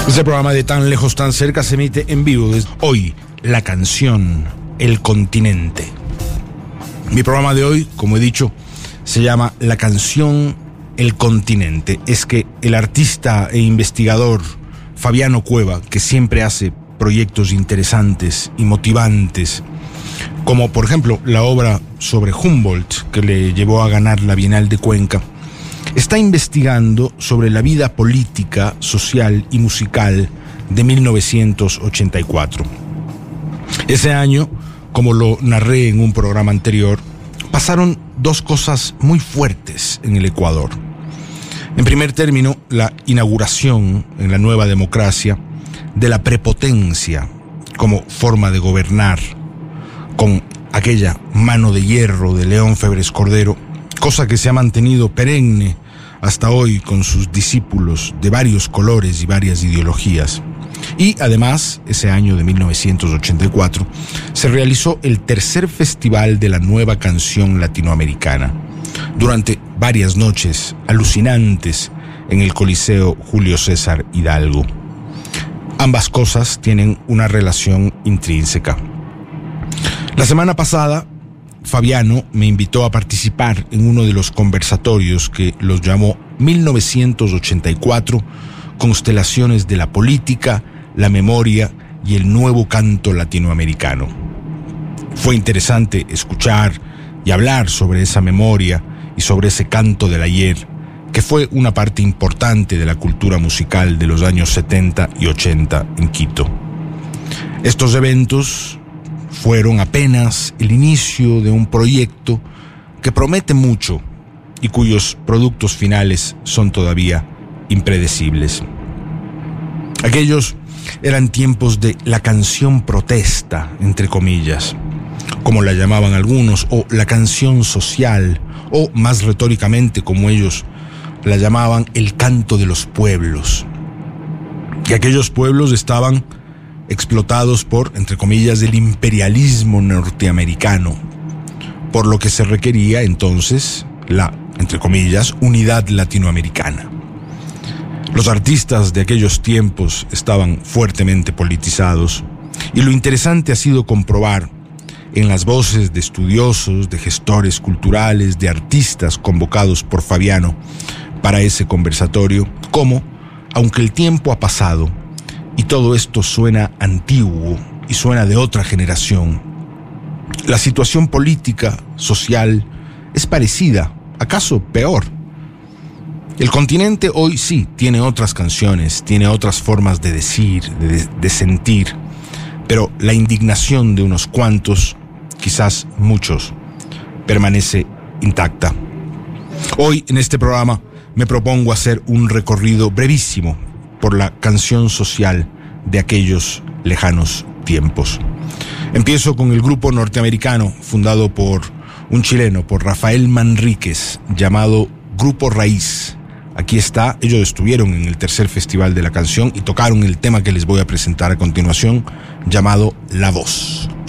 Este programa de Tan Lejos, Tan Cerca se emite en vivo desde hoy, la canción El Continente. Mi programa de hoy, como he dicho, se llama La canción El Continente. Es que el artista e investigador Fabiano Cueva, que siempre hace proyectos interesantes y motivantes, como por ejemplo la obra sobre Humboldt, que le llevó a ganar la Bienal de Cuenca, está investigando sobre la vida política, social y musical de 1984. Ese año, como lo narré en un programa anterior, pasaron dos cosas muy fuertes en el Ecuador. En primer término, la inauguración en la nueva democracia de la prepotencia como forma de gobernar, con aquella mano de hierro de León Febres Cordero, cosa que se ha mantenido perenne hasta hoy con sus discípulos de varios colores y varias ideologías. Y además, ese año de 1984, se realizó el tercer festival de la nueva canción latinoamericana, durante varias noches alucinantes en el Coliseo Julio César Hidalgo. Ambas cosas tienen una relación intrínseca. La semana pasada, Fabiano me invitó a participar en uno de los conversatorios que los llamó 1984, Constelaciones de la Política, la Memoria y el Nuevo Canto Latinoamericano. Fue interesante escuchar y hablar sobre esa memoria y sobre ese canto del ayer, que fue una parte importante de la cultura musical de los años 70 y 80 en Quito. Estos eventos fueron apenas el inicio de un proyecto que promete mucho y cuyos productos finales son todavía impredecibles. Aquellos eran tiempos de la canción protesta, entre comillas, como la llamaban algunos, o la canción social, o más retóricamente, como ellos la llamaban, el canto de los pueblos. Y aquellos pueblos estaban explotados por, entre comillas, el imperialismo norteamericano, por lo que se requería entonces la, entre comillas, unidad latinoamericana. Los artistas de aquellos tiempos estaban fuertemente politizados, y lo interesante ha sido comprobar en las voces de estudiosos, de gestores culturales, de artistas convocados por Fabiano para ese conversatorio, cómo, aunque el tiempo ha pasado y todo esto suena antiguo y suena de otra generación, la situación política, social, es parecida, acaso peor. El continente hoy sí tiene otras canciones, tiene otras formas de decir, de sentir, pero la indignación de unos cuantos, quizás muchos, permanece intacta. Hoy en este programa me propongo hacer un recorrido brevísimo por la canción social de aquellos lejanos tiempos. Empiezo con el grupo norteamericano fundado por un chileno, por Rafael Manríquez, llamado Grupo Raíz. Aquí está, ellos estuvieron en el tercer festival de la canción y tocaron el tema que les voy a presentar a continuación, llamado La Voz.